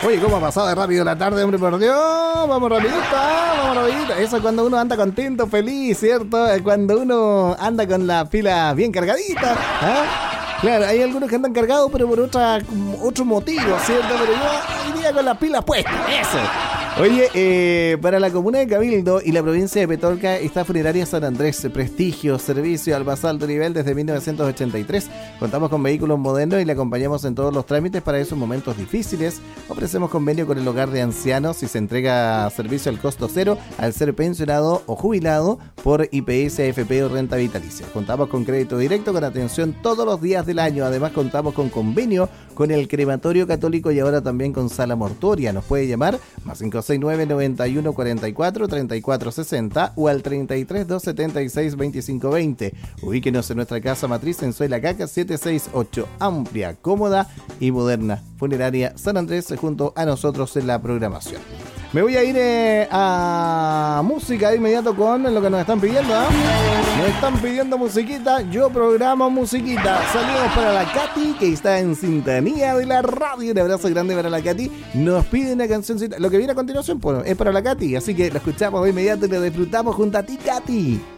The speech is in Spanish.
Oye, ¿cómo ha pasado de rápido la tarde, hombre, por Dios? Vamos rapidito. Eso es cuando uno anda contento, feliz, ¿cierto? Cuando uno anda con la pila bien cargadita, ¿ah? Claro, hay algunos que andan cargados, pero por otro motivo, ¿cierto? Pero yo iría con las pilas puestas, eso. Oye, para la comuna de Cabildo y la provincia de Petorca está Funeraria San Andrés, prestigio, servicio al más alto nivel desde 1983. Contamos con vehículos modernos y le acompañamos en todos los trámites para esos momentos difíciles. Ofrecemos convenio con el hogar de ancianos y se entrega servicio al costo cero al ser pensionado o jubilado por IPS, AFP o renta vitalicia. Contamos con crédito directo con atención todos los días del año. Además contamos con convenio con el crematorio católico y ahora también con sala mortuoria. Nos puede llamar más 569 91 44 34 60 o al 33 276 25 20. Ubíquenos en nuestra casa matriz en Soy La Caca 768. Amplia, cómoda y moderna. Funeraria San Andrés junto a nosotros en la programación. Me voy a ir a música de inmediato con lo que nos están pidiendo, ¿eh? Nos están pidiendo musiquita, yo programo musiquita. Saludos para la Katy, que está en sintonía de la radio. Un abrazo grande para la Katy. Nos pide una cancioncita. Lo que viene a continuación, pues, es para la Katy, así que lo escuchamos de inmediato y lo disfrutamos junto a ti, Katy.